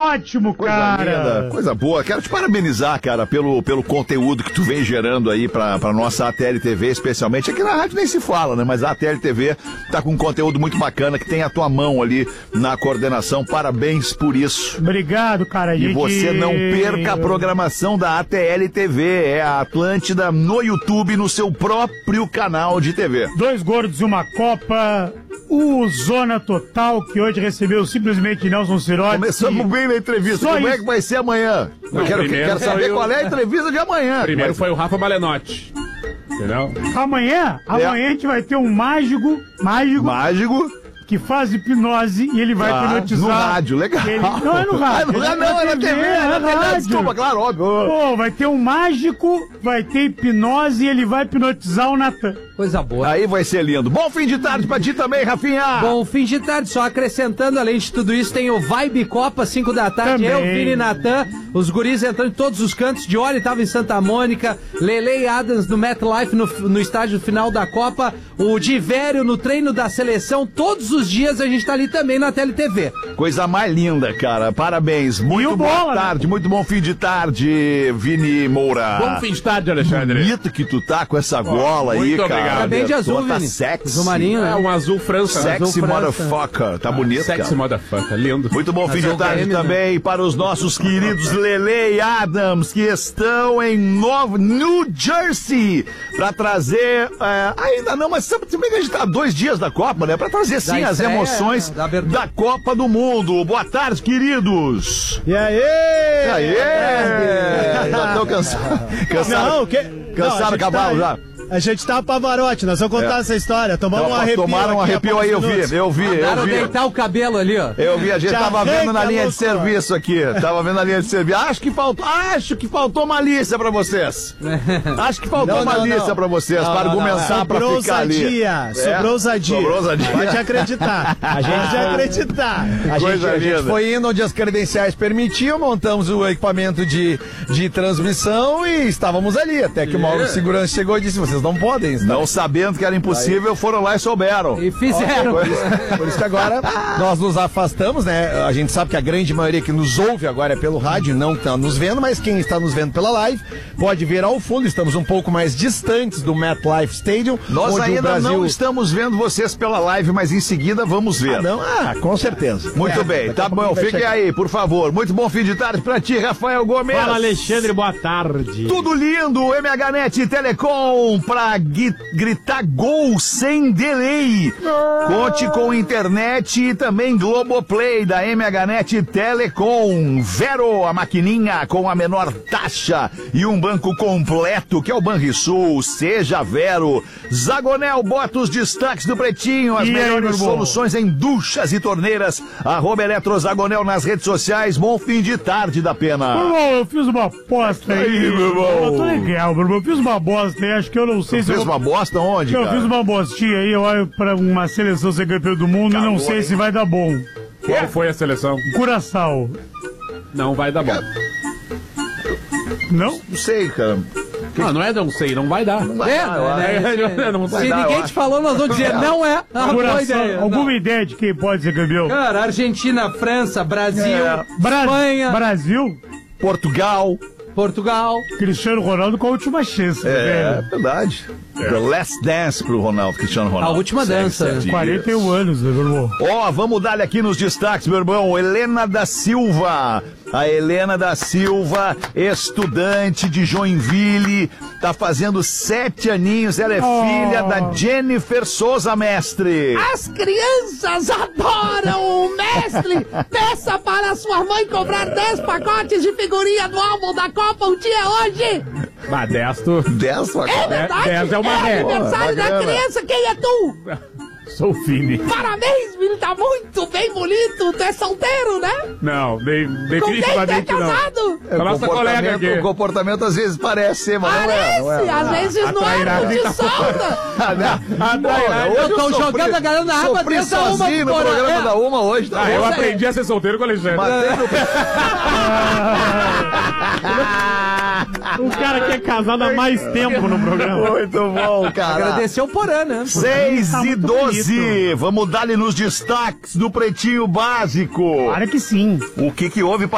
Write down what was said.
ótimo, cara. Linda, coisa boa. Quero te parabenizar, cara, pelo conteúdo que tu vem gerando aí pra nossa ATL TV, especialmente. Aqui na rádio nem se fala, né? Mas a ATL TV tá com um conteúdo muito bacana, que tem a tua mão ali na coordenação. Parabéns por isso. Obrigado, cara. E você não perca a programação da ATL TV. É a Atlântida no YouTube, no seu próprio canal de TV. 2 gordos e uma copa. O Zona Total, que hoje recebeu simplesmente Nelson Cirotti. Começamos bem na entrevista. Como é que vai ser amanhã? Não, eu quero saber qual é a entrevista de amanhã. Primeiro foi o Rafa Malenotti. Entendeu? Amanhã a gente vai ter um mágico que faz hipnose e ele vai hipnotizar. No rádio, legal. Não é no rádio. Não, é na TV, é na TV. Desculpa, claro, óbvio. Pô, vai ter um mágico, vai ter hipnose e ele vai hipnotizar o Natan. Coisa boa. Aí vai ser lindo. Bom fim de tarde pra ti também, Rafinha. Bom fim de tarde, só acrescentando, além de tudo isso, tem o Vibe Copa, 5 da tarde. Também. Eu, Vini e Natan, os guris entrando em todos os cantos. Diori tava em Santa Mônica, Lele e Adams no MetLife no estádio final da Copa, o Divério no treino da seleção. Todos os dias a gente tá ali também na TeleTV. Coisa mais linda, cara. Parabéns. Muito boa tarde, muito bom fim de tarde, Vini Moura. Bom fim de tarde, Alexandre. Bonito que tu tá com essa gola aí, muito cara. obrigado. Tá bem de azul, tá Vini. sexy. Azul marinho, né? É um azul França. Sexy Azul França. motherfucker. Tá bonito, Sexy cara. motherfucker, lindo. Muito bom fim de Azul tarde PM, também para os nossos queridos Lele e Adams, que estão em New Jersey para trazer, ainda não, mas sabe que a gente tá há 2 dias da Copa, né? Para trazer sim as emoções da Copa do Mundo. Boa tarde, queridos. E aí? E aí? Já estão cansados. Cansaram o cavalo já. A gente tá Pavarotti, nós vamos contar essa história. Tomaram um arrepio. Tomaram um arrepio aí, eu vi. Mandaram deitar o cabelo ali, ó. Eu vi, a gente Já tava vendo na linha de louco, serviço aqui. Tava vendo na linha de serviço. Acho que faltou malícia pra vocês. Acho que faltou malícia pra vocês, pra argumentar, pra ficar ali. Sobrou ousadia. Sobrou ousadia. Pode acreditar. A gente foi indo onde as credenciais permitiam, montamos o equipamento de transmissão e estávamos ali. Até que o Mauro de Segurança chegou e disse: vocês não podem. Não sabendo que era impossível, foram lá e souberam. E fizeram. Por isso que agora nós nos afastamos, né? A gente sabe que a grande maioria que nos ouve agora é pelo rádio, não está nos vendo, mas quem está nos vendo pela live pode ver ao fundo. Estamos um pouco mais distantes do MetLife Stadium. Nós ainda não estamos vendo vocês pela live, mas em seguida vamos ver. Com certeza. Muito bem, tá bom. Fiquem aí, por favor. Muito bom fim de tarde pra ti, Rafael Gomes. Fala, Alexandre, boa tarde. Tudo lindo, MHNet Telecom, pra gritar gol sem delay. Conte com internet e também Globoplay da MHNet Telecom. Vero, a maquininha com a menor taxa e um banco completo, que é o Banrisul. Seja Vero. Zagonel, bota os destaques do Pretinho, as melhores soluções em duchas e torneiras. @Eletrozagonel nas redes sociais. Bom fim de tarde da Pena. Meu irmão, eu fiz uma aposta aí. meu irmão. Eu tô legal, meu irmão. Eu fiz uma bosta aí, acho que eu não sei se Fez uma bosta onde, Eu cara? fiz uma bostinha aí, eu olho pra uma seleção ser campeão do mundo e não sei se vai dar bom. Qual foi a seleção? Curaçao. Não vai dar bom. Não? Não sei, cara. Não é não sei, não vai dar. Não sei. Se dar, ninguém te falou, nós vamos dizer não é. Boa ideia. Alguma ideia de quem pode ser campeão? Cara, Argentina, França, Brasil, Espanha, Brasil, Portugal. Cristiano Ronaldo com a última chance. É verdade. The Last Dance pro Ronaldo, Cristiano Ronaldo. A última dança. 41 anos, meu irmão. Ó, vamos dar aqui nos destaques, meu irmão. Helena da Silva. A Helena da Silva, estudante de Joinville, tá fazendo 7 aninhos. Ela é filha da Jennifer Souza Mestre. As crianças adoram o mestre! Peça para sua mãe comprar 10 pacotes de figurinha do álbum da Copa um dia hoje! Mas 10 tu... 10 É verdade? 10 é uma regra. Aniversário da criança, quem é tu? Sou o Fini. Parabéns, menino, tá muito bem bonito. Tu é solteiro, né? Não, Com quem tu é definitivamente não. casado? A nossa colega aqui. O comportamento às vezes parece ser, mas Parece, não é. às vezes não é, não te solta. Eu tô jogando a galera na água Sofri dentro da uma sozinho no programa da Uma hoje. Tá Eu bom. aprendi a ser solteiro com o Alexandre. O cara que é casado há mais tempo no programa. Muito bom, cara. Agradecer o Porã, né? 6:12. Vamos dar-lhe nos destaques do Pretinho Básico. Claro que sim. O que houve